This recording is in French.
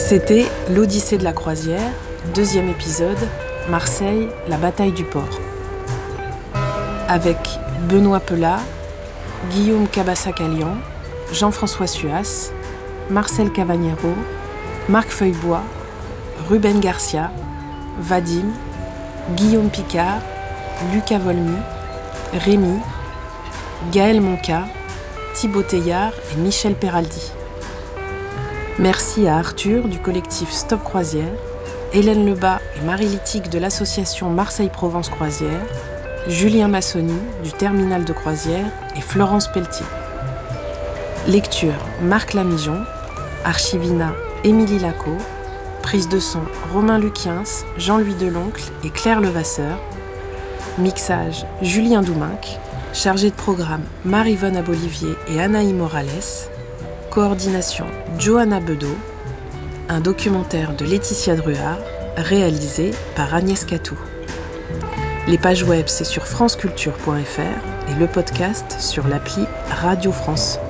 C'était l'Odyssée de la croisière, 2e épisode, Marseille, la bataille du port. Avec Benoît Pelat, Guillaume Cabassac-Allian, Jean-François Suas, Marcel Cavagnero, Marc Feuillebois, Ruben Garcia, Vadim, Guillaume Picard, Lucas Volmy, Rémi, Gaël Monca, Thibaut Teillard et Michel Peraldi. Merci à Arthur du collectif Stop Croisière, Hélène Lebas et Marie Littig de l'association Marseille-Provence Croisière, Julien Massoni du terminal de croisière et Florence Pelletier. Lecture Marc Lamijon, Archivina Émilie Lacot, prise de son Romain Luquiens, Jean-Louis Deloncle et Claire Levasseur, mixage Julien Douminc, chargé de programme Marie-Vonne Abolivier et Anaïs Morales, coordination Johanna Bedeau, un documentaire de Laetitia Druard, réalisé par Agnès Catou. Les pages web, c'est sur franceculture.fr et le podcast sur l'appli Radio France.